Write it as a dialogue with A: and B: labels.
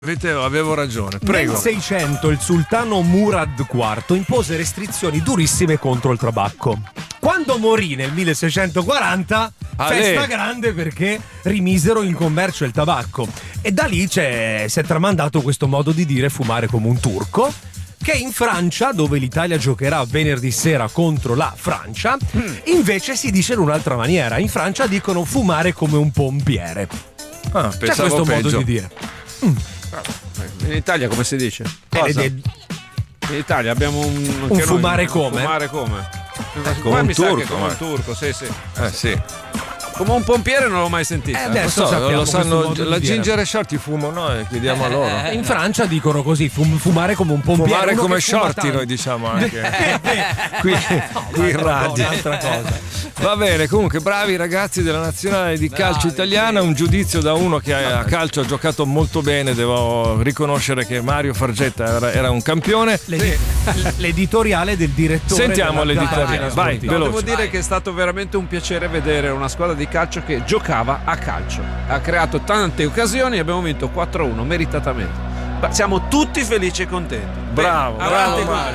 A: Avevo ragione, prego.
B: Nel 600 il sultano Murad IV impose restrizioni durissime contro il tabacco. Quando morì nel 1640, festa grande perché rimisero in commercio il tabacco. E da lì si è tramandato questo modo di dire fumare come un turco, che in Francia, dove l'Italia giocherà venerdì sera contro la Francia, invece si dice in un'altra maniera. In Francia dicono fumare come un pompiere. C'è questo modo di dire.
A: In Italia come si dice? In Italia abbiamo un
B: fumare come?
A: Fumare come?
C: Come un
A: mi sa
C: turco,
A: che come un turco, sì.
C: Sì.
A: Come un pompiere non l'ho mai sentito.
B: Adesso
C: Lo sanno, la
B: ginger
C: e shorty fumano e chiediamo a loro.
B: in Francia dicono così, fumare come un pompiere.
C: Fumare come shorty
B: tanto.
C: noi diciamo anche. qui in radio.
B: Un'altra cosa.
C: Va bene, comunque bravi ragazzi della nazionale di calcio italiana, un giudizio da uno che a calcio ha giocato molto bene, devo riconoscere che Mario Fargetta era un campione.
B: L'editoriale del direttore.
C: Sentiamo l'editoriale, vai, veloce.
A: Devo dire che è stato veramente un piacere vedere una squadra di calcio che giocava a calcio. Ha creato tante occasioni e abbiamo vinto 4-1 meritatamente. Siamo tutti felici e contenti.
C: Bravo,
A: Avanti
C: Mario.